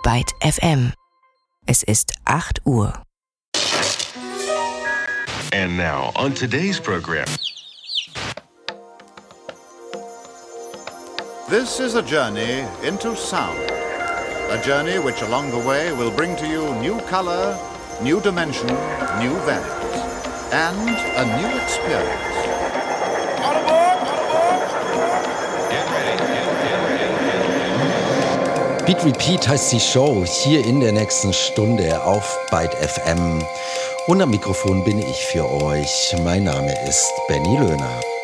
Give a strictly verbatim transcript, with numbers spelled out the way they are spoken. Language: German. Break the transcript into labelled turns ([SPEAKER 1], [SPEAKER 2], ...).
[SPEAKER 1] Byte F M. Es ist acht Uhr.
[SPEAKER 2] And now, on today's program.
[SPEAKER 3] This is a journey into sound. A journey which along the way will bring to you new color, new dimension, new values, and a new experience.
[SPEAKER 4] All aboard! All aboard! Get ready, get, get ready.
[SPEAKER 5] Beat Repeat heißt die Show hier in der nächsten Stunde auf Byte F M. Und am Mikrofon bin ich für euch. Mein Name ist Benny Löhner.